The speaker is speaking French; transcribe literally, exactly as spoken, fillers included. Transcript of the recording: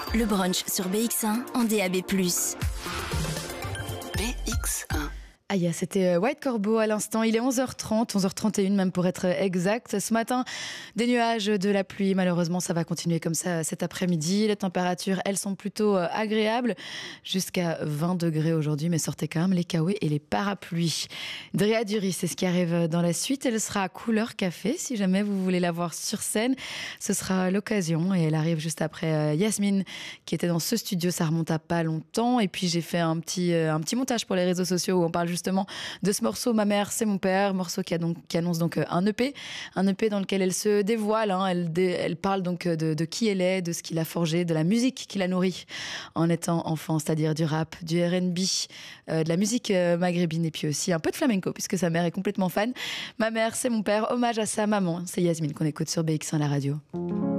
Le brunch sur B X un en D A B plus. B X un. Aïe, c'était White Corbeau à l'instant. Il est onze heures trente, onze heures trente et une même pour être exact. Ce matin, des nuages, de la pluie. Malheureusement, ça va continuer comme ça cet après-midi. Les températures, elles sont plutôt agréables. Jusqu'à vingt degrés aujourd'hui, mais sortez quand même les caouets et les parapluies. Drea Duris, c'est ce qui arrive dans la suite. Elle sera à couleur café. Si jamais vous voulez la voir sur scène, ce sera l'occasion. Et elle arrive juste après Yasmine, qui était dans ce studio. Ça remonte à pas longtemps. Et puis, j'ai fait un petit, un petit montage pour les réseaux sociaux où on parle juste justement de ce morceau Ma mère c'est mon père, morceau qui, a donc, qui annonce donc un E P, un E P dans lequel elle se dévoile, hein, elle, dé, elle parle donc de, de qui elle est, de ce qui l'a forgé, de la musique qui l'a nourrie en étant enfant, c'est-à-dire du rap, du R and B, euh, de la musique euh, maghrébine et puis aussi un peu de flamenco puisque sa mère est complètement fan. Ma mère c'est mon père, hommage à sa maman, c'est Yasmine qu'on écoute sur B X un la radio.